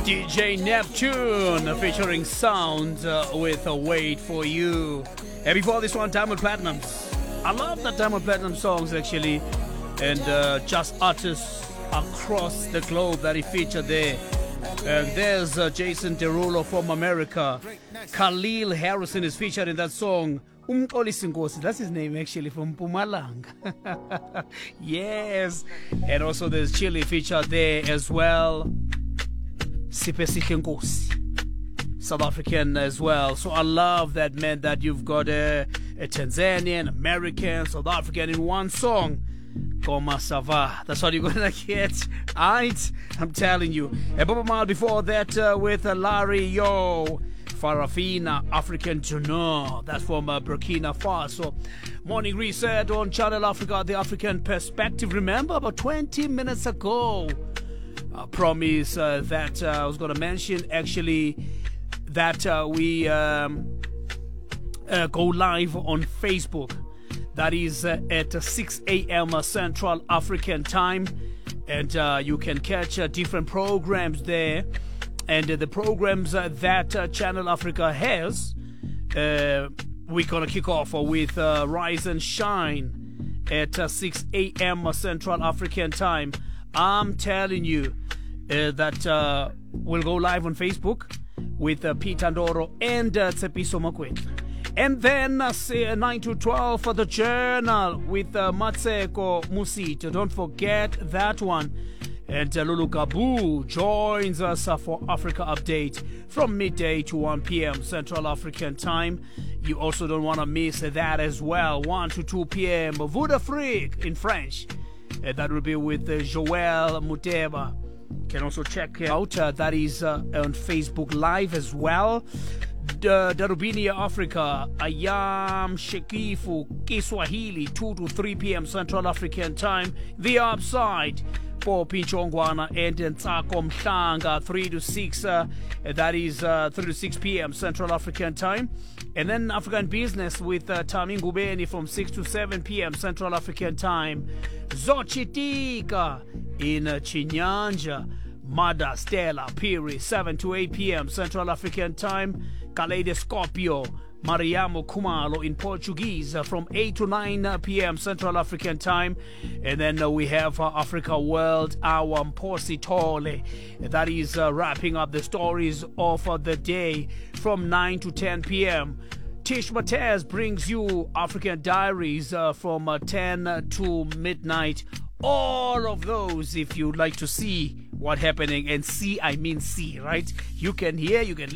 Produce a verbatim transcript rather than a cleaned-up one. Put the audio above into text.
D J Neptune featuring Sound uh, with a Wait For You. And before this one, Diamond Platinums. I love the Diamond Platinum songs actually, and uh, just artists across the globe that he featured there. And there's uh, Jason Derulo from America. Khalil Harrison is featured in that song. Umxolisi Nkosi, that's his name actually, from Mpumalanga. Yes. And also there's Chili featured there as well. Siphe Sihle Nkosi, South African as well. So I love that, man, that you've got a, a Tanzanian, American, South African in one song. Koma Sava. That's what you're gonna get. Alright? I'm telling you. A Boba Mal before that uh, with uh, Larry Yo. Farafina, African Journal. That's from uh, Burkina Faso. Morning reset on Channel Africa, the African perspective. Remember, about twenty minutes ago, I promise uh, that uh, I was going to mention actually that uh, we um, uh, go live on Facebook. That is uh, at six a.m. Central African time. And uh, you can catch uh, different programs there. And uh, the programs uh, that uh, Channel Africa has, uh, we're going to kick off with uh, Rise and Shine at uh, six a.m. Central African time. I'm telling you uh, that uh, we'll go live on Facebook with uh, Peter Ndoro and uh, Tsepiso Makwetla. And then uh, say, uh, nine to twelve for the Journal with uh, Matseko Musito. Don't forget that one. And uh, Lulu Gabu joins us uh, for Africa Update from midday to one p.m. Central African time. You also don't want to miss uh, that as well. one to two p.m. Voodoo Freak in French. Uh, that will be with uh, Joel Muteba. You can also check out uh, that is uh, on Facebook Live as well. The Darubini Africa, Ayam Shekifu, Kiswahili, two to three p.m. Central African time. The Upside, Popi Chongwana and Ntsako Mhlanga, three to six, uh, that is uh, three to six p.m. Central African time. And then African Business with uh, Tami Ngubeni from six to seven p.m. Central African time. Zochitika in uh, Chinyanja, Mada Stella Piri, seven to eight p.m. Central African time. Kaleidoscopio, Mariamo Kumalo in Portuguese uh, from eight to nine p.m. Central African time. And then uh, we have uh, Africa World Hour Mposi Tole. That is uh, wrapping up the stories of uh, the day from nine to ten p.m. Tish Matez brings you African Diaries uh, from uh, ten to midnight. All of those, if you'd like to see what's happening, and see, I mean see, right? You can hear, you can